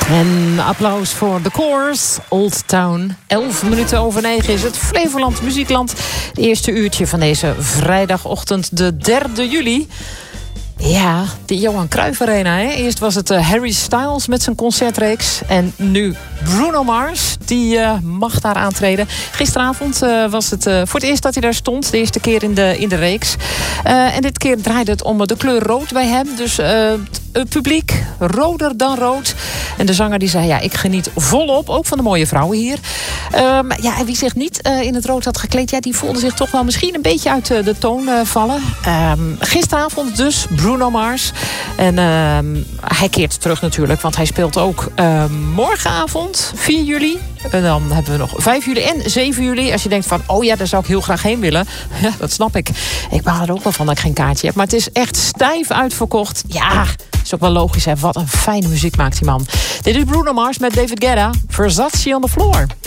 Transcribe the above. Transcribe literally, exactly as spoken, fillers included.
En applaus voor The Course, Old Town. Elf minuten over negen is het Flevoland Muziekland. Het eerste uurtje van deze vrijdagochtend, de derde juli. Ja, de Johan Cruijff Arena. Hè? Eerst was het uh, Harry Styles met zijn concertreeks. En nu Bruno Mars, die uh, mag daar aantreden. Gisteravond uh, was het uh, voor het eerst dat hij daar stond. De eerste keer in de, in de reeks. Uh, en dit keer draaide het om de kleur rood bij hem. Dus uh, het publiek roder dan rood. En de zanger die zei, ja, ik geniet volop. Ook van de mooie vrouwen hier. Um, ja, en wie zich niet uh, in het rood had gekleed, ja, die voelde zich toch wel misschien een beetje uit uh, de toon uh, vallen. Um, gisteravond dus Bruno Mars. En uh, hij keert terug natuurlijk, want hij speelt ook uh, morgenavond, vier juli. En dan hebben we nog vijf juli en zeven juli. Als je denkt van, oh ja, daar zou ik heel graag heen willen. Ja, dat snap ik. Ik baal er ook wel van dat ik geen kaartje heb. Maar het is echt stijf uitverkocht. Ja, is ook wel logisch, hè. Wat een fijne muziek maakt die man. Dit is Bruno Mars met David Guetta. Versace on the Floor.